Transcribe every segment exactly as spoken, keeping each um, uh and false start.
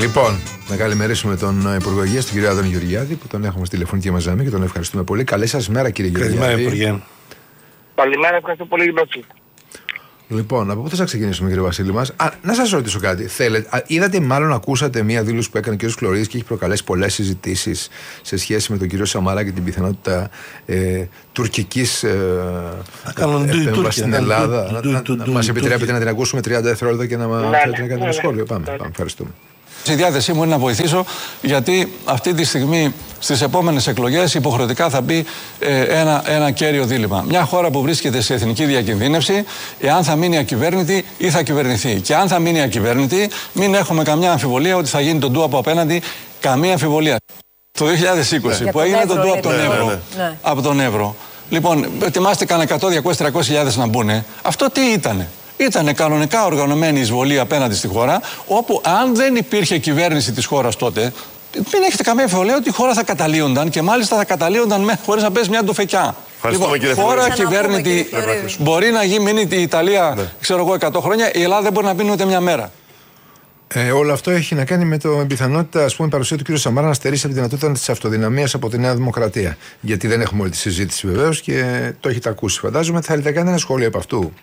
Λοιπόν, να καλημερίσουμε τον Υπουργό Υγείας, τον κύριο Άδωνη Γεωργιάδη, που τον έχουμε στη τηλεφωνική μας γραμμή και τον ευχαριστούμε πολύ. Καλή σας μέρα, κύριε Γεωργιάδη. Καλημέρα, Υπουργέ. Καλημέρα, ευχαριστώ πολύ για την. Λοιπόν, από πού θα ξεκινήσουμε, κύριε Βασίλη μας? Α, να σας ρωτήσω κάτι. Θέλετε, α, είδατε, μάλλον ακούσατε μία δήλωση που έκανε ο κύριος Φλωρίδης και έχει προκαλέσει πολλές συζητήσεις σε σχέση με τον κύριο Σαμαρά και την πιθανότητα ε, τουρκικής ε, επέμβασης στην Ελλάδα. Να μας επιτρέπετε να την ακούσουμε τριάντα δευτερόλεπτα και να μας κάνετε ένα σχόλιο? Πάμε, ευχαριστούμε. Η διάθεσή μου είναι να βοηθήσω, γιατί αυτή τη στιγμή στις επόμενες εκλογές υποχρεωτικά θα μπει ε, ένα, ένα κέριο δίλημμα. Μια χώρα που βρίσκεται σε εθνική διακινδύνευση, εάν θα μείνει ακυβέρνητη ή θα κυβερνηθεί. Και αν θα μείνει ακυβέρνητη, μην έχουμε καμιά αμφιβολία ότι θα γίνει τον ντου από απέναντι. Καμία αμφιβολία. Το δύο χιλιάδες είκοσι που έγινε τον ντου από τον Εύρο. Ναι, ναι. Από τον Εύρο. Λοιπόν, ετοιμάστηκαν εκατό, διακόσιες, τριακόσιες χιλιάδες να μπουν. Αυτό τι ήτανε? Ήταν κανονικά οργανωμένη εισβολή απέναντι στη χώρα, όπου αν δεν υπήρχε κυβέρνηση της χώρας τότε, μην έχετε καμία αμφιβολία ότι η χώρα θα καταλύονταν και μάλιστα θα καταλύονταν χωρίς να πέσει μια ντουφεκιά. Λοιπόν, χώρα κυβέρνητη μπορεί να γίνει, μείνει η Ιταλία, ναι. ξέρω εγώ, εκατό χρόνια, η Ελλάδα δεν μπορεί να μείνει ούτε μια μέρα. Ε, όλο αυτό έχει να κάνει με την πιθανότητα, ας πούμε, παρουσία του κ. Σαμάρα να στερήσει από τη δυνατότητα της αυτοδυναμίας από τη Νέα Δημοκρατία. Γιατί δεν έχουμε όλη τη συζήτηση βεβαίως και το έχετε ακούσει, φαντάζομαι. Θέλετε κάνει ένα σχόλιο από αυτού?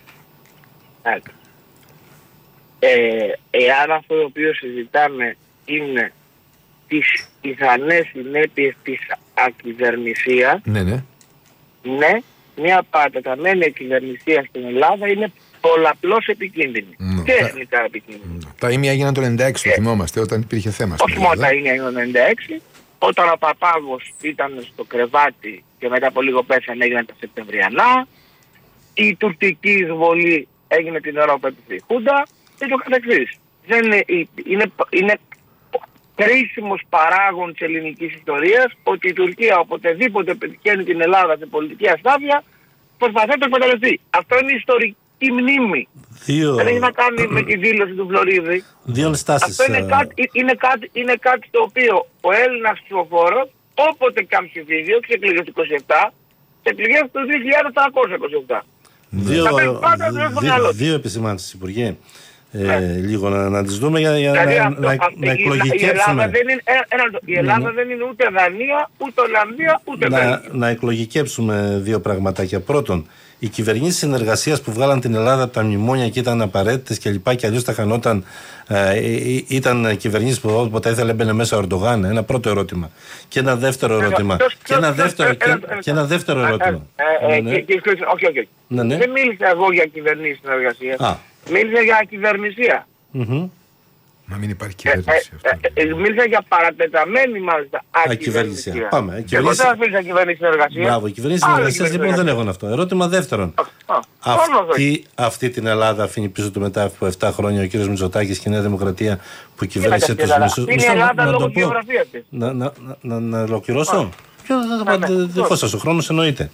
Ε, εάν αυτό το οποίο συζητάμε είναι τις πιθανές συνέπειες της ακυβερνησίας, ναι, ναι. ναι, μια παρατεταμένη ακυβερνησία στην Ελλάδα είναι πολλαπλώς επικίνδυνη. Mm, και εθνικά τα... επικίνδυνη. Τα ίμια έγιναν το ενενήντα έξι, το θυμόμαστε, όταν υπήρχε θέμα. Όχι μόνο τα ίμια έγιναν το ενενήντα έξι, όταν ο Παπάγος ήταν στο κρεβάτι και μετά από λίγο πέθανε, έγιναν τα Σεπτεμβριανά, η τουρκική εισβολή έγινε την ώρα που έπαιξε η Χούντα και το καθεξής. Δεν είναι, είναι, είναι κρίσιμος παράγων της ελληνικής ιστορίας ότι η Τουρκία οποτεδήποτε πετυχαίνει την Ελλάδα σε πολιτική αστάθεια προσπαθεί να το εκμεταλλευτεί. Αυτό είναι ιστορική μνήμη. Δύο... Δεν έχει να κάνει με τη δήλωση του Φλωρίδη. Δύο στάσεις. Αυτό είναι, uh... κάτι, είναι, κάτι, είναι κάτι το οποίο ο Έλληνας ψηφοφόρος όποτε κάνει ψηφίδιο, στις εκλογές του είκοσι επτά, στις εκλογές του δύο χιλιάδες τετρακόσια είκοσι επτά. Δύο, δύο, δύο επισημάνσεις, Υπουργέ. Ε, ναι. Λίγο να, να τις δούμε για, για δηλαδή, να, αυτό, να, αυτό, να εκλογικεύσουμε. Η Ελλάδα δεν είναι, ένα, η Ελλάδα ναι. δεν είναι ούτε Δανία, ούτε Ολλανδία, ούτε να, να εκλογικεύσουμε δύο πραγματάκια. Πρώτον, οι κυβερνήσεις συνεργασίας που βγάλαν την Ελλάδα από τα μνημόνια και ήταν απαραίτητες και λοιπά και αλλιώς τα χανόταν, ε, ήταν κυβερνήσεις που όποτε ήθελε μπαινε μέσα ο Ερντογάν. Ένα πρώτο ερώτημα. Και ένα δεύτερο ερώτημα. Και ένα δεύτερο, και, και ένα δεύτερο ερώτημα. Όχι, όχι. Δεν μίλησα εγώ για κυβερνήσεις συνεργασίας. Μίλησα για ακυβερνησία. Mm-hmm. Να μην υπάρχει κυβέρνηση. Ε, ε, ε, μίλησα για παρατεταμένη μάλιστα ακυβερνησία. Πάμε. Εγώ δεν μίλησα για κυβερνήσεις συνεργασίας. Μπράβο, οι κυβερνήσεις συνεργασίας λοιπόν δεν έχουν αυτό. Ερώτημα δεύτερον. Αυτή, αυτή την Ελλάδα αφήνει πίσω του μετά από επτά χρόνια ο κύριος Μητσοτάκης και η Νέα Δημοκρατία που κυβέρνησε τους μισούς. Είναι η Ελλάδα λόγω της γεωγραφίας της. Να ολοκληρώσω. Δικό ο χρόνος εννοείται.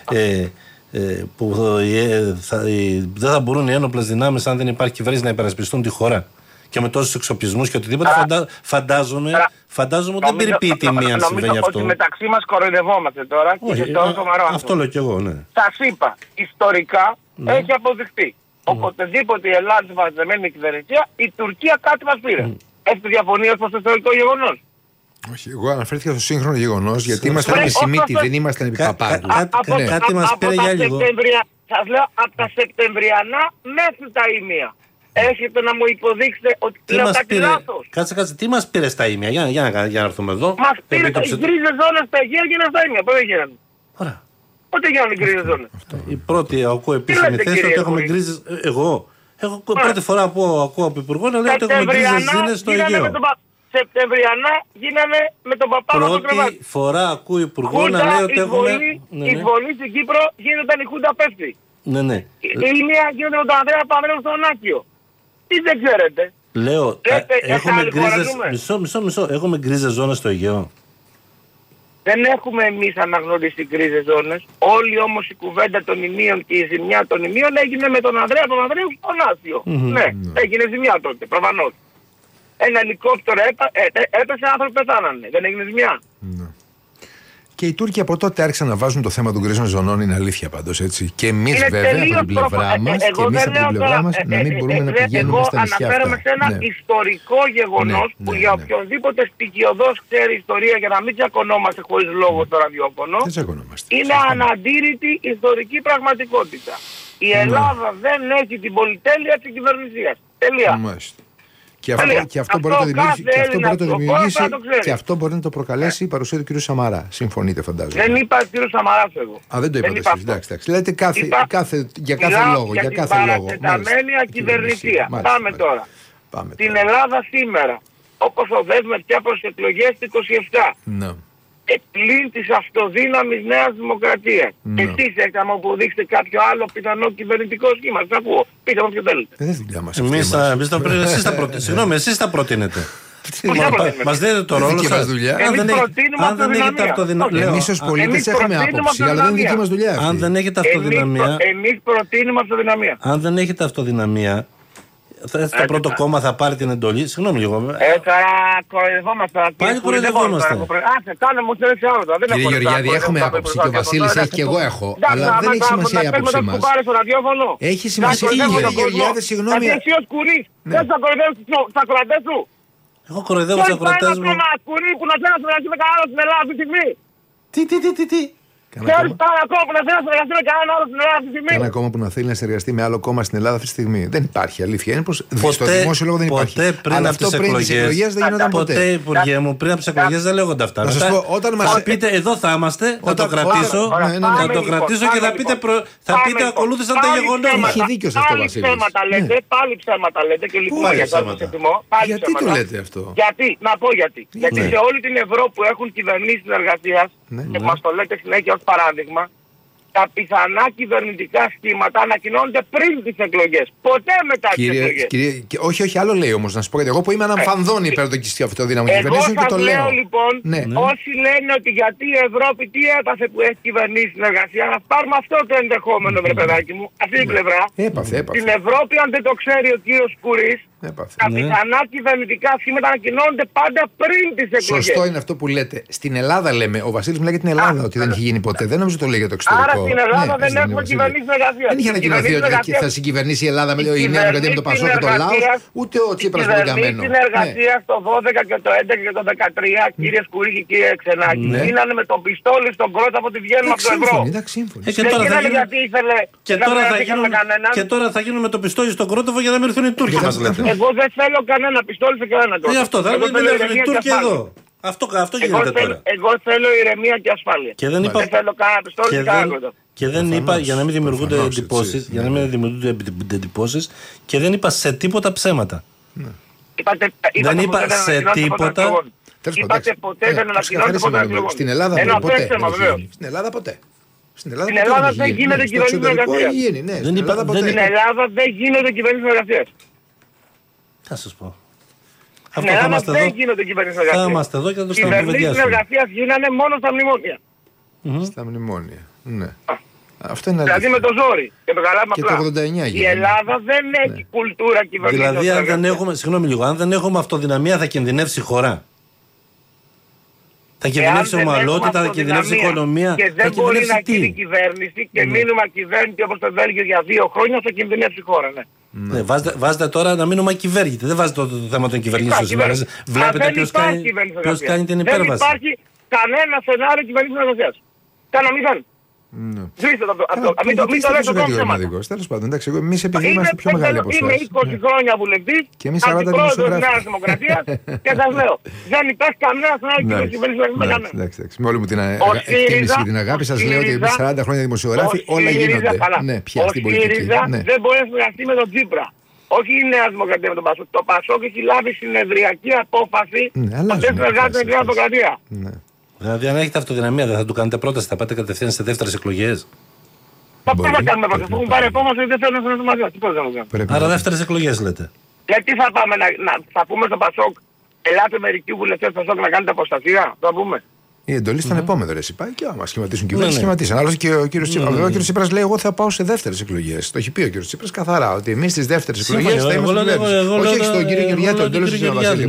Που δεν θα μπορούν οι ένοπλες δυνάμεις αν δεν υπάρχει κυβέρνηση να υπερασπιστούν τη χώρα και με τόσους εξοπλισμούς και οτιδήποτε. Φαντα... Φαντάζομαι, φαντάζομαι ότι δεν περιποιεί τιμή αν συμβαίνει αυτό. Ότι μεταξύ μας κοροϊδευόμαστε τώρα. Όχι, και στο σοβαρό αυτό λέω κι εγώ, ναι. Σας είπα, ιστορικά ναι. έχει αποδειχτεί. Mm. Οποτεδήποτε η Ελλάδα είναι βασισμένη κυβερνησία, η Τουρκία κάτι μας πήρε. Mm. Έχετε διαφωνία προς το ιστορικό γεγονός? Όχι, εγώ αναφέρθηκα στο σύγχρονο γεγονός, γιατί ήμασταν επισημίτοι, δεν ήμασταν επί Παπάγου. Κάτι μας πήρε για λίγο. Σας λέω, από τα Σεπτεμβριανά μέχρι τα ήμια. Έχετε να μου υποδείξετε ότι λέω κάτι λάθος? Κάτσε, κάτσε, τι μας πήρε στα ήμια, για, για, για, για να έρθουμε εδώ. Μας πήρε τα γκρίζες ζώνες στα Αιγαία και στα ήμια, πότε γίνανε? Ωραία. Πότε γίνανε οι γκρίζες ζώνες? Η πρώτη ακούω επίσημη θέση ότι έχουμε γκρίζες, εγώ. Έχω πρώτη φορά ακούω από υπουργό να λέει ότι έχουμε γκρίζες ζώνες στο Αιγαίο. Σεπτεμβριανά γίνανε με τον Παπάγο στο κρεβάτι. Πρώτη φορά ακούω υπουργό να λέει ότι έχουμε... Η εισβολή στην Κύπρο γίνεται όταν η Χούντα πέφτει. Ναι, ναι. Η ήμια γίνεται με τον Ανδρέα Παπανδρέου στον Άκιο. Τι δεν ξέρετε? Λέω, έχουμε γκρίζες... Μισό, μισό, μισό. Έχουμε γκρίζες ζώνες στο Αιγαίο. Δεν έχουμε εμείς αναγνωρίσει γκρίζες ζώνες. Όλη όμως η κουβέντα των ημείων και η ζημιά των ημείων έγινε με τον Ανδρέα Παπανδρέου στον Άκιο. Ναι, έγινε ζημιά τότε, προφανώς. Ένα ελικόπτερο έπα, έ, έ, έπεσε, άνθρωποι πεθάνανε. Δεν έγινε ζημιά. Ναι. Και Και οι Τούρκοι από τότε άρχισαν να βάζουν το θέμα των γκρίζων ζωνών, είναι αλήθεια πάντως, έτσι. Και εμείς βέβαια από την πλευρά μας, και εμείς από την πλευρά μας, να μην μπορούμε να πηγαίνουμε στα νησιά αυτά. Εγώ αναφέρομαι σε ένα ιστορικό γεγονός που για οποιονδήποτε στοιχειοδός ξέρει ιστορία, για να μην τσακωνόμαστε χωρίς λόγο στο ραδιόφωνο, είναι αναντήρητη ιστορική πραγματικότητα. Η Ελλάδα δεν έχει την πολυτέλεια της κυβερνησίας. Τελεία. Και αυτό, και αυτό, αυτό μπορεί να το δημιουργήσει, και αυτό μπορεί να το δημιουργήσει και αυτό μπορεί να το προκαλέσει η παρουσία του κ. Σαμαρά. Συμφωνείτε, φαντάζομαι. Δεν είπα κ. Σαμαρά εγώ. Α, δεν το είπατε εσείς. Εντάξει, εντάξει. Λέτε κάθε, είπα, κάθε, για κάθε λόγο. Για, για κάθε λόγο. Παρατεταμένη ακυβερνησία. Πάμε τώρα. Πάμε την Ελλάδα σήμερα, όπως οδεύουμε πια προς τις εκλογές του είκοσι επτά. Ναι. Πλην της αυτοδύναμης Νέας Δημοκρατίας. Ναι. Εσείς έχετε να μου αποδείξετε κάποιο άλλο πιθανό κυβερνητικό σχήμα. Σας ακούω. Πείτε μου ποιο θέλετε. Δεν δουλειά μας. Εμείς θα, εμείς θα, εσείς θα προτείνετε. Συγγνώμη, εσείς θα προτείνετε. Μας δίνετε το ρόλο σας. Αν δεν έχετε αυτοδυναμία. Εμείς ως πολίτες έχουμε άποψη, αλλά δεν είναι δική μας δουλειά. Αν δεν έχετε αυτοδυναμία. Εμείς προτείνουμε αυτοδυναμία. Αν δεν έχετε αυτοδυναμία, το πρώτο κόμμα θα πάρει την εντολή. Συγγνώμη λίγο. Ε, θα κοροϊδευόμαστε. Πάλι κοροϊδευόμαστε. Άσε, κάνε μου σε άλλο. Κύριε Γεωργιάδη, έχουμε άποψη και ο Βασίλης έχει και εγώ έχω. Αλλά δεν έχει σημασία η άποψή μας. Έχει σημασία. Κύριε Γεωργιάδη, συγγνώμη. Εσύ ως κουρής, δεν θα κοροϊδεύεις τους ακροατές σου. Εγώ κοροϊδεύω τους ακροατές μου. Ποιος είναι ένα κουρί που να θέλει να συνεργαστεί με κανένα άλλο στην Ελλάδα αυτή τη στιγμή. Τι, τι, τι, τι, τι. Ποιος είναι ένα κόμμα που να θέλει να συνεργαστεί με κανένα άλλο στην Ελλάδα αυτή τη στιγμή. Ένα κόμμα που να θέλει να συνεργαστεί με άλλο κόμμα στην Ελλάδα αυτή τη στιγμή. Δεν υπάρχει. Αλήθεια είναι πως στο δημόσιο λόγο δεν υπάρχει. Ποτέ πριν αλλά από τις εκλογές δεν γινόταν ποτέ. Ποτέ, Υπουργέ μου, πριν από τις εκλογές δεν λέγονται αυτά. Να σας πω, όταν μας... Θα πείτε εδώ θα είμαστε, θα το κρατήσω, θα το κρατήσω και θα πείτε, θα πείτε ακολούθησαν τα γεγονότα. Έχει δίκιο σε αυτό ο Βασίλης. Πάλι ψέματα λέτε, πάλι ψέματα λέτε και λυπούμε για αυτό το εκτιμώ. Γιατί το λέτε αυτό? Γιατί, να πω γιατί. Γιατί σε όλη την Ευρώπη που έχουν κυβερνήσει συνεργασίας και μας το λέτε συνέχεια ως παράδειγμα, τα πιθανά κυβερνητικά σχήματα ανακοινώνονται πριν τις εκλογές. Ποτέ μετά τις εκλογές. Κύριε, όχι, όχι, άλλο λέει όμως να σου πω γιατί. Εγώ που είμαι έναν φανδόν υπέρ των αυτοδύναμων κυβερνήσεων και το λέω. Εγώ σας λέω λοιπόν, ναι. όσοι λένε ότι γιατί η Ευρώπη τι έπαθε που έχει κυβερνήσει συνεργασία, να πάρουμε αυτό το ενδεχόμενο, βρε παιδάκι μου, αυτή την πλευρά. Έπαθε, έπαθε. Την Ευρώπη, αν δεν το ξέρει ο κύριος Κουρής, έπαθε. τα πιθανά κυβερνητικά σχήματα ανακοινώνονται πάντα πριν τις εκλογές. Σωστό είναι αυτό που λέτε. Στην Ελλάδα λέμε, ο Βασίλης μιλάει για την Ελλάδα, ότι δεν έχει γίνει ποτέ. Δεν νομίζω το λέει για το εξωτερικό. Στην Ελλάδα ναι, δεν έχουμε κυβερνήσει συνεργασία. Δεν είχε ανακοινωθεί ότι θα συγκυβερνήσει η Ελλάδα με η Νέα Δημοκρατία με το Πασόκ και το Λάος, ούτε ο Τσίπρας με τον Καμένο. Η συνεργασία στο δώδεκα και το έντεκα και το δεκατρία, κύριε Σκουρί και κύριε Ξενάκη, γίνανε με το πιστόλι στον κρότο από τη Βιέννη από το ευρώ. Και τώρα θα γίνουν με το πιστόλι στον κρότο για να μην έρθουν οι Τούρκοι, μας λέτε. Εγώ δεν θέλω κανένα πιστόλι σε κανένα κρότο. Γι' αυτό θα έρθουν οι Τούρκοι εδώ. Αυτό, αυτό γίνεται τώρα. Εγώ θέλω ηρεμία και ασφάλεια. Και δεν, είπα... δεν θέλω κανένα πιστόλι και κανένα. Και δεν είπα, για να μην δημιουργούνται εντυπώσεις, για να μην δημιουργούνται εντυπώσεις, και δεν είπα σε τίποτα ψέματα. Ναι. Είπατε, δεν είπα σε τίποτα. Είπατε ποτέ δεν ανακοινώνεται ποτέ εκλογών. Στην Ελλάδα δεν ποτέ. Στην Ελλάδα ποτέ. Στην Ελλάδα δεν γίνεται κυβέρνηση συνεργασίας. Στην Ελλάδα δεν γίνεται κυβέρνηση συνεργασίας. Θα σας πω. Στην Ελλάδα δεν γίνονται κυβερνήσεις συνεργασίας. Θα είμαστε εδώ και θα το ξανακουβεντιάσουμε. Οι κυβερνήσεις συνεργασίας γίνανε μόνο στα μνημόνια. Mm-hmm. Στα μνημόνια, ναι. Α, αυτό είναι δηλαδή με το ζόρι και το καλά και το ογδόντα εννιά η Ελλάδα δεν έχει ναι. κουλτούρα κυβερνήσεων. Δηλαδή αν δεν έχουμε, συγγνώμη λίγο, αν δεν έχουμε αυτοδυναμία θα κινδυνεύσει η χώρα. Θα κινδυνεύσει ομαλότητα, θα κινδυνεύσει η οικονομία. Και δεν μπορεί να γίνει κυβέρνηση και μείνουμε ακυβέρνητοι όπως το Βέλγιο για δύο χρόνια, θα κινδυνεύσει η χώρα, ναι. Ναι, βάζετε, βάζετε τώρα να μείνουμε ακυβέρνητοι. Δεν βάζετε το, το θέμα των κυβερνήσεων σήμερα. Βλέπετε ποιος κάνει, ποιος κάνει την υπέρβαση. Δεν υπάρχει κανένα σενάριο κυβερνήσεων εργασίας. Κάνα μηδέν. Σβήστε το αυτό. Μην το λέτε το θέμα. Τέλος πάντων, εντάξει, εμείς επειδή είμαστε πιο μεγάλοι από εσάς. Είμαι είκοσι χρόνια βουλευτής, αντιπρόεδρος της Νέας Δημοκρατίας και σας λέω, δεν υπάρχει κανένα σενάριο κυβερνήσεων εργασίας. Με όλη μου την εκτίμηση και την αγάπη σας λέω ότι εμείς σαράντα χρόνια δημοσιογράφοι όλα γίνονται. Ο ΣΥΡΙΖΑ δεν μπορεί να συνεργαστεί με τον Τσίπρα. Όχι η Νέα Δημοκρατία με τον Πασόκ. Το Πασόκ έχει λάβει συνεδριακή απόφαση ότι δεν συνεργάζεται με την Νέα Δημοκρατία. Δηλαδή, αν έχετε αυτοδυναμία, δεν θα του κάνετε πρόταση, θα πάτε κατευθείαν σε δεύτερες εκλογές. Μα πώς θα κάνουμε πρόταση, που έχουν πάρει απόφαση ότι δεν θέλουν να συνεργαστούν μαζί. Τι πώς θα κάνουμε. Άρα, δεύτερες εκλογές λέτε. Γιατί θα πάμε να, να θα πούμε στο Πασόκ, ελάτε μερικοί βουλευτές του Πασόκ να κάνετε αποστασία, θα πούμε. Η εντολή ήταν επόμενο ρε Σιπά και άμα σχηματίσουν κυβέρνηση, σχηματίσαν. Άλλωστε και ο κύριος Τσίπρας. Ο κύριος Τσίπρας λέει: εγώ θα πάω σε δεύτερες εκλογές. Το έχει πει ο κύριος Τσίπρας καθαρά ότι εμείς στις δεύτερες εκλογές θα είμαστε κυβέρνηση. Όχι, έχει τον κύριο Γεωργιάδη, τον τέλος του Τζένα Βασίλη.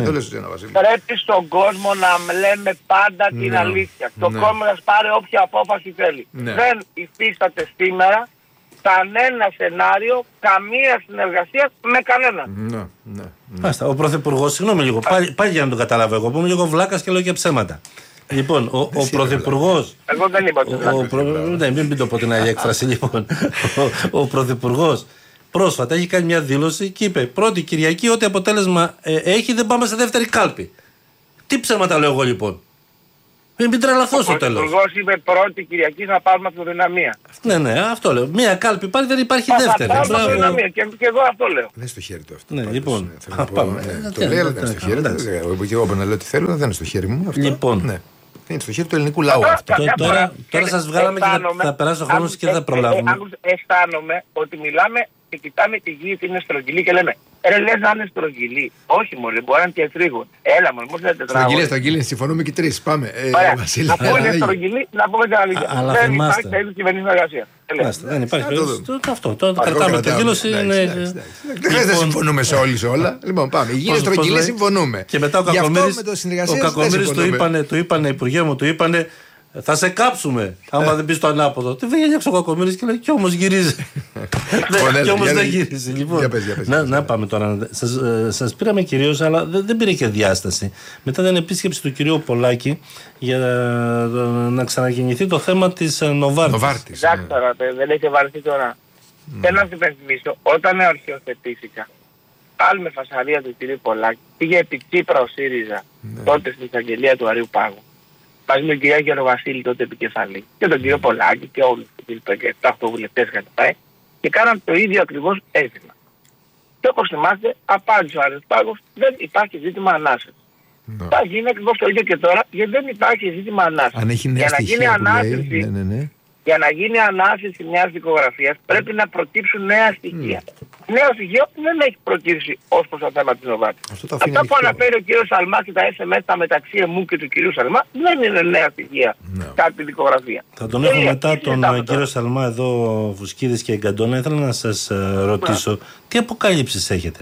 Πρέπει στον κόσμο να λέμε πάντα την αλήθεια. Το κόμμα να πάρει όποια απόφαση θέλει. Δεν υφίσταται σήμερα κανένα σενάριο, καμία συνεργασία με κανέναν. Ναι, ναι, ναι. Άστα, ο Πρωθυπουργός, συγγνώμη λίγο, πάλι, πάλι για να τον καταλάβω εγώ, που είμαι λίγο βλάκας και λέω και ψέματα. Λοιπόν, ο, ο Πρωθυπουργός. Εγώ δεν είπα ότι ναι, μην το πω την άλλη έκφραση, λοιπόν. Ο, ο Πρωθυπουργός πρόσφατα έχει κάνει μια δήλωση και είπε: πρώτη Κυριακή, ό,τι αποτέλεσμα ε, έχει, δεν πάμε σε δεύτερη κάλπη. Τι ψέματα λέω εγώ λοιπόν. Μην, μην τρελαθώ στο τέλος. Ο Υπουργός είπε πρώτη Κυριακή θα πάρουμε αυτοδυναμία. Ναι, ναι, αυτό λέω. Μία κάλπη υπάρχει, δεν υπάρχει θα δεύτερη. Θα πάρουμε αυτοδυναμία και, και εγώ αυτό λέω. Δεν είναι στο χέρι του αυτό. Ναι, λοιπόν. Το λέει, αλλά δεν είναι στο χέρι του. Και εγώ να λέω τι θέλω, δεν είναι στο χέρι μου. Λοιπόν. Είναι στο χέρι του ελληνικού λαού αυτό. Τώρα σας βγάλαμε και θα περάσει ο χρόνος και δεν θα προλάβουμε. Αισθάνομαι ότι μιλάμε και κοιτάμε τη γη ότι είναι στρογγυλή και λέμε ρε λες να είναι στρογγυλή. Όχι μωρέ, μπορεί να είναι και τρίγωνη. Έλα μωρέ, πώς είναι τετράγωνη. Στρογγυλή, στρογγυλή, συμφωνούμε και τρεις. Πάμε. Να πούμε είναι στρογγυλή, να πούμε την αλήθεια. Δεν υπάρχει περίπτωση κυβερνήσης εργασία. Δεν υπάρχει περίπτωση. Αυτό, το κρατάμε τη δήλωση. Δεν θα συμφωνούμε σε όλοι σε όλα. Λοιπόν, πάμε. Η γη είναι στρογγυλή, συμφωνούμε. Και μετά ο Κακομοίρης του είπανε, Υπουργέ μου, του είπανε θα σε κάψουμε. Άμα δεν πει το ανάποδο. Τι βγαίνει έξω ο Κακομοίρης και λέει: κι όμως γυρίζει. Κι όμως δεν γυρίζει. Λοιπόν, να πάμε τώρα. Σας πήραμε κυρίως, αλλά δεν πήρε και διάσταση. Μετά την επίσκεψη του κυρίου Πολάκη για να ξαναγεννηθεί το θέμα της Νοβάρτης. Εντάξει τώρα, δεν έχει βαρεθεί τώρα. Θέλω να σας υπενθυμίσω, όταν αρχιοθετήθηκα, πάλι με φασαρία του κυρίου Πολάκη, πήγε επί Τσίπρα ο ΣΥΡΙΖΑ τότε στην εισαγγελία του Αρείου Πάγου. Μαζί με τον κύριο Γιώργο Βασίλη τότε επικεφαλή και τον κύριο Πολάκη και όλους τους επτά οκτώ βουλευτές είχαν πάει και κάναν το ίδιο ακριβώς αίτημα. Και όπως θυμάστε, απάντησε ο Άρης Πάγος, δεν υπάρχει ζήτημα ανάσες. Θα γίνει ακριβώς το ίδιο και τώρα, γιατί δεν υπάρχει ζήτημα ανάσες. Αν έχει νέα στοιχεία που λέει, ναι, ναι, ναι. Για να γίνει ανάσυση μιας δικογραφίας πρέπει να προκύψουν νέα στοιχεία. Mm. Νέο στοιχείο δεν έχει προκύψει ως προς το θέμα της Νοβάρτης. Αυτά που αναφέρει ο κ. Σαλμά και τα ες εμ ες τα μεταξύ εμού και του κ. Σαλμά δεν είναι νέα στοιχεία. No. Κάτι δικογραφία. Θα τον έχω μετά τον κ. Σαλμά εδώ, Βουσκίδης και Εγκαντώνα. Ήθελα να σας uh, ρωτήσω yeah. τι αποκαλύψεις έχετε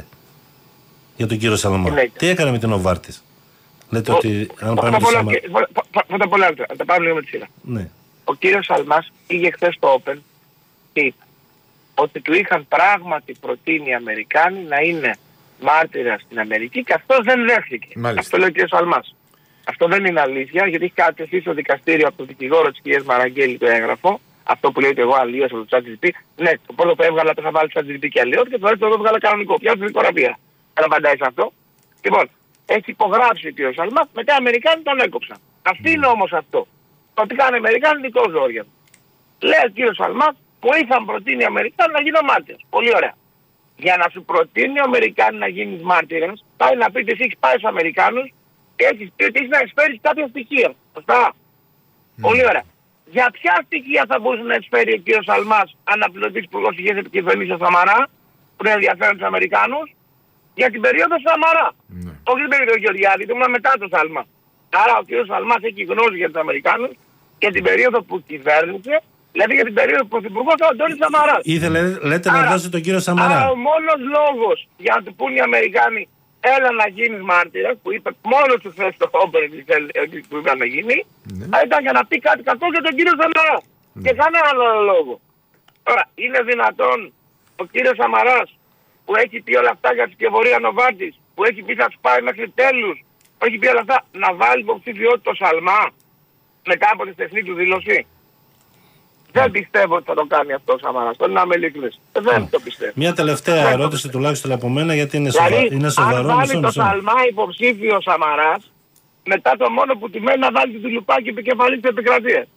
για τον κ. Σαλμά. Yeah. Τι έκανε με την Νοβάρτης. Λέτε ότι αν πάμε το Σαλμά. Θα πολλά λεπτά, θα τα πάρουμε λίγο με τη σειρά. Ο κύριος Σαλμάς πήγε χθες στο Open και είπε ότι του είχαν πράγματι προτείνει οι Αμερικάνοι να είναι μάρτυρα στην Αμερική και αυτός δεν δέχθηκε. Μάλιστα. Αυτό λέει ο κύριος Σαλμάς. Αυτό δεν είναι αλήθεια γιατί έχει κατευθεί στο δικαστήριο από τον δικηγόρο της κυρίας Μαραγκέλη το έγγραφο. Αυτό που λέει ότι εγώ αλλίωσα το ChatGPT. Ναι, το πρώτο που έβγαλα το είχα βάλει το ChatGPT και αλλιώς και το δεύτερο το έβγαλα κανονικό. Πια στην δικογραφία. Δεν απαντάει σε αυτό. Λοιπόν, έχει υπογράψει ο κύριος Σαλμάς, μετά οι Αμερικάνοι τον έκοψαν. Αυτή είναι όμως αυτό. Ότι κάνουν οι Αμερικάνοι δικό ζόρια. Λέει ο κύριος Σαλμάς που είχαν προτείνει οι Αμερικάνοι να γίνω μάρτυρας. Πολύ ωραία. Για να σου προτείνει οι Αμερικάνοι να γίνεις μάρτυρας, πάει να πει ότι εσύ έχεις πάει στους Αμερικάνους και έχεις πει ότι έχεις να εισφέρεις κάποια στοιχεία. Σωστά. Mm. Πολύ ωραία. Για ποια στοιχεία θα μπορούσε να εισφέρει ο κύριος Σαλμάς, αναπληρωτής υπουργός υγείας επικεφαλής του Σαμαρά, που είναι ενδιαφέρον τους Αμερικάνους, για την περίοδο Σαμαρά. Mm. Όχι την περίοδο Γεωργιάδη, το ήμουν μετά το Σαλμά. Άρα ο κύριος Σαλμάς έχει γνώση για τους Αμερικάνους και την περίοδο που κυβέρνησε, δηλαδή για την περίοδο που πρωθυπουργός ο Αντώνης Σαμαράς. Ήθελε, λέτε, άρα, να δώσει τον κύριο Σαμαρά. Άρα ο μόνος λόγος για να του πούν οι Αμερικάνοι έλα να γίνεις μάρτυρας, που είπε μόνο του θες το όμπερ που είπε να γίνει, mm. ήταν για να πει κάτι κακό για τον κύριο Σαμαρά. Mm. Και κανένα άλλο λόγο. Τώρα, είναι δυνατόν ο κύριος Σαμαράς που έχει πει όλα αυτά για τη σκευωρία Νοβάρτης, που έχει πει θα τους πάει μέχρι τέλους, έχει πει όλα αυτά, να βάλει υποψηφιότητα το Σαλμά μετά από τη στεθνή του δήλωση. Mm. Δεν πιστεύω ότι θα το κάνει αυτό ο Σαμαράς. Τον να είμαι ειλικρινής. Δεν mm. το πιστεύω. Μια τελευταία ερώτηση τουλάχιστον από μένα, γιατί είναι, σοβα... δηλαδή, είναι σοβαρό. Αν βάλει το Σαλμά υποψήφιο Σαμαράς, μετά το μόνο που τιμένει να βάλει τη Λουπάκη επικεφαλής της επικρατείας.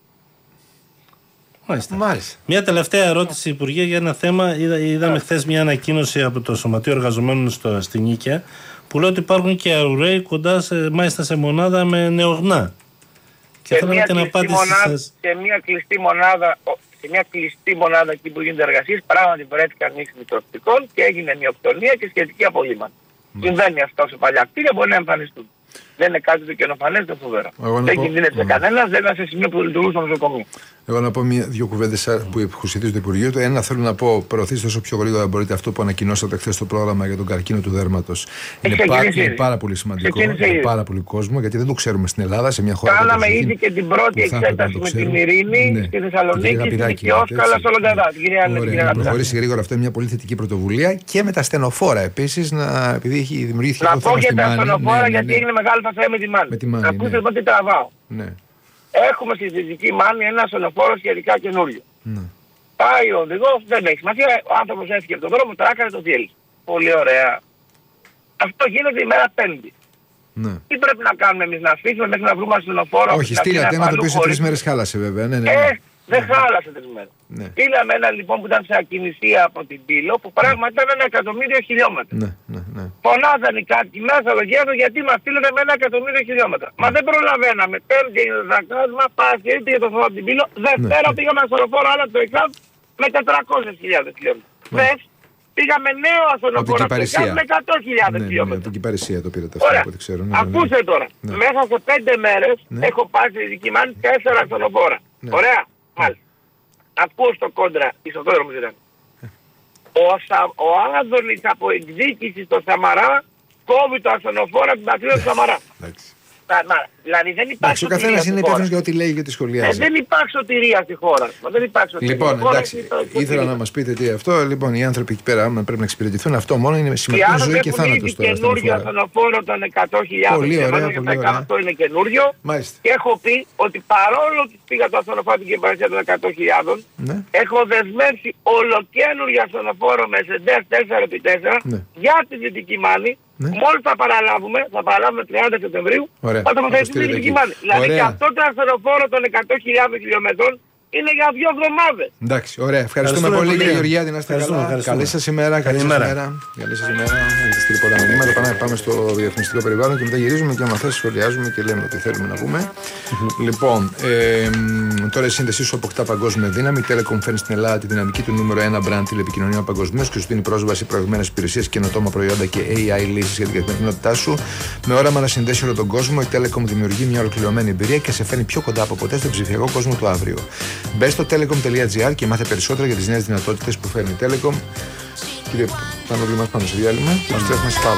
Μάλιστα. Μάλιστα. Μια τελευταία ερώτηση, Υπουργέ, για ένα θέμα. Είδα, είδαμε yeah. χθες μια ανακοίνωση από το Σωματείο Εργαζομένων στο, στην Νίκαια, που λέει ότι υπάρχουν και αρουραίοι κοντά σε, μάλιστα σε μονάδα με νεογνά. Και σε μια, την μονάδα, σε μια κλειστή μονάδα, σε μια κλειστή μονάδα εκεί που γίνονται εργασίες, πράγματι βρέθηκαν νύχτες μητροπτικών και έγινε μειοκτονία και σχετική απολύμματα. Mm. Συμβαίνει αυτό σε παλιά κτίρια, μπορεί να εμφανιστούν. Δεν είναι κάτι το καινοφανές, το φοβερό. Εγώ να Δεν πω- κινδύνευσε Mm. κανένας, δεν ήταν σε σημείο που λειτουργούσε το νοσοκομείο. Εγώ να πω μια, δύο κουβέντες που έχουν συζητήσει το Υπουργείο του. Ένα, θέλω να πω, προωθήστε όσο πιο γρήγορα μπορείτε αυτό που ανακοινώσατε χθες στο πρόγραμμα για τον καρκίνο του δέρματος. Είναι, πά, ξεκινήσει είναι ήδη. πάρα πολύ σημαντικό Ξεκίνησε για ήδη. πάρα πολύ κόσμο, γιατί δεν το ξέρουμε στην Ελλάδα, σε μια χώρα. Κάναμε κατεξοχήν ήδη και την πρώτη που θα έπρεπε να εξέταση το με ξέρουμε. την Ειρήνη Ναι. στη Την Θεσσαλονίκη, κυρία στην Γαπηράκη, Οικιόσκα, αλλά έτσι. σε όλο τον Ελλάδα. Την κυρία Άννα, την Ωραία, κυρία να Γαπηράκη. προχωρήσει γρήγορα αυτό, είναι μια πολύ θετική πρωτοβουλία και με τα στενοφόρα επίσης, να, επειδή έχει δημιουργηθεί Να το πω θέμα και στη τα Μάνη. ασθενοφόρα Ναι, ναι, γιατί ναι. έγινε μεγάλη φασαία με τη Μάνη. Με τη Μάνη, Ακούστε ναι. λοιπόν τι τραβάω. Ναι, Έχουμε στη Δυτική Μάνη ένα ασθενοφόρο σχετικά καινούριο. ναι. Πάει ο οδηγός, δεν έχει σημασία, ο άνθρωπος έφυγε από τον δρόμο, τράκαρε το διέλυσε. Πολύ ωραία. Αυτό γίνεται ημέρα Πέμπτη. ναι. Τι πρέπει να κάνουμε εμείς, να αφήσουμε μέχρι να βρούμε ασθενοφόρο? Όχι, στείλατε ένα το οποίο σε τρεις μέρες χάλασε βέβαια. Ναι, ναι, ναι. Ε, δεν χάλασε τρεις μέρες. Ναι. Στείλαμε ένα λοιπόν που ήταν σε ακινησία από την Πύλο, που πράγματι ήταν ένα εκατομμύριο χιλιόμετρα. Ναι, ναι, ναι. Φωνάζαν οι κάτοικοι μέσα λογιάζουν γιατί μας στείλανε με ένα εκατομμύριο χιλιόμετρα. Μα δεν προλαβαίναμε. Πέμπτη έγινε το δακράσμα, Παρασκευή πήγε το θέμα από την Πύλο, Δευτέρα Ναι. πήγαμε ασθενοφόρο άλλα το ΕΚΑΒ με τετρακόσιες χιλιάδες χιλιόμετρα. Χθες πήγαμε νέο Από την ασθενοφόρο από το Κυπαρισία. ΕΚΑΒ με εκατό χιλιάδες Ναι, ναι, από χιλιόμετρα. την Κυπαρισία το πήρατε αυτό Ωραία. από ό,τι ξέρω. Ναι, ναι, ναι. Ακούστε τώρα. Ναι. Μέσα σε πέντε μέρες Ναι. έχω πάρει στη Δυτική Μάνη τέσσερα ασθενοφόρα. Ναι. Ωραία. Μάλιστα. Ακούω στο κόντρα, ισοδρόμος ήταν. Ο, Σα, ο Άδωνης από εκδίκηση στο Σαμαρά κόβει το ασθενοφόρο από την πατρίδα του Σαμαρά. Εντάξει. Μα, μα, δηλαδή δεν υπάρχει Εντάξει, ο καθένας σωτηρία είναι στη χώρα. υπεύθυνος για ό,τι λέει και ό,τι Ε, σχολιάζει. δεν υπάρχει σωτηρία στη χώρα. Μα δεν υπάρχει σωτηρία. Λοιπόν, Η χώρα εντάξει, έχει το- το ήθελα κίνημα. να μας πείτε τι αυτό. Λοιπόν, οι άνθρωποι εκεί πέρα, άμα πρέπει να εξυπηρετηθούν, αυτό μόνο είναι Οι σημαντικό ζωή άνθρωποι και έχουν θάνατος ήδη τώρα. καινούργιο ασθενοφόρα. ασθενοφόρο των εκατό χιλιάδες. Πολύ ωραία, και πολύ το ωραία. αυτό είναι καινούριο. Μάλιστα. Και έχω πει ότι παρόλο που πήγα το ασθενοφόρο την Κυπαρισία των εκατό χιλιάδων, Ναι. έχω δεσμεύσει ολοκένουργια ασθενοφόρο με σεντές τέσσερα επί τέσσερα Ναι. για τη Δυτική Μάνη. Ναι. Μόλις θα παραλάβουμε, θα παραλάβουμε τριάντα Σεπτεμβρίου, Ωραία. θα το Θα θέσει το τη στείλετε Δυτική εκεί. Μάνη. Δηλαδή Ωραία. και αυτό το ασθενοφόρο των εκατό χιλιάδων χιλιόμετρων είναι για δύο εβδομάδες. Εντάξει, ωραία. Ευχαριστούμε, Ευχαριστούμε πολύ, πολύ. κύριε Γεωργιάδη. Να είστε Ευχαριστούμε, καλά. ευχαριστούμε. Καλή σας ημέρα. Καλή σας Καλημέρα. ημέρα. Καλή σας ημέρα. Έχετε στείλει πολλά μηνύματα. Πάμε, πάμε στο διαφημιστικό περιβάλλον και μετά γυρίζουμε και με θέσει σχολιάζουμε και λέμε ό,τι θέλουμε να πούμε. Λοιπόν, ε, μ, τώρα η σύνδεσή σου αποκτά παγκόσμια δύναμη. Η Telecom φέρνει στην Ελλάδα τη δυναμική του νούμερο ένα brand τηλεπικοινωνιών παγκοσμίω και σου δίνει πρόσβαση προηγμένε υπηρεσίε, καινοτόμα προϊόντα και έι άι λύσει για την καθημερινότητά σου. Με όραμα να συνδέσει όλο τον κόσμο, η Telecom δημιουργεί μια ολοκληρωμένη εμπειρία και σε φέρνει πιο κοντά από ποτέ στον ψηφιακό κόσμο του αύριο. Μπε στο telecom τελεία gr και μάθε περισσότερα για τις νέες δυνατότητες που φέρνει η Telecom. Κύριε Πανόγλου, μας πάμε σε διάλειμμα. Μας τρέχουμε σε πάρα